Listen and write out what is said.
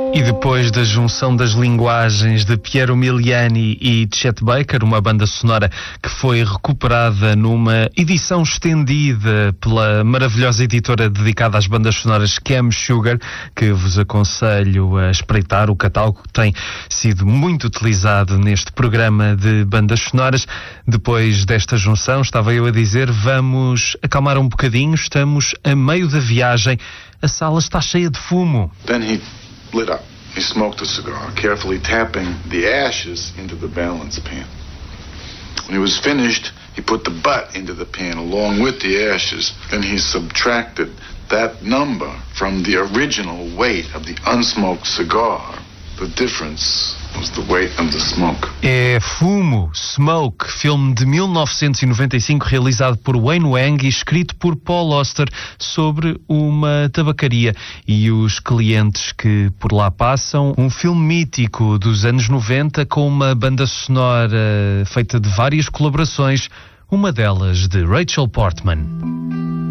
E depois da junção das linguagens de Piero Miliani e Chet Baker, uma banda sonora que foi recuperada numa edição estendida pela maravilhosa editora dedicada às bandas sonoras Cam Sugar, que vos aconselho a espreitar o catálogo que tem sido muito utilizado neste programa de bandas sonoras. Depois desta junção, estava eu a dizer, vamos acalmar um bocadinho, estamos a meio da viagem, a sala está cheia de fumo. Lit up. He smoked a cigar, carefully tapping the ashes into the balance pan. When he was finished, he put the butt into the pan along with the ashes. Then he subtracted that number from the original weight of the unsmoked cigar. The difference was the weight of the smoke. É Fumo, Smoke, filme de 1995 realizado por Wayne Wang e escrito por Paul Auster sobre uma tabacaria e os clientes que por lá passam. Um filme mítico dos anos 90 com uma banda sonora feita de várias colaborações, uma delas de Rachel Portman.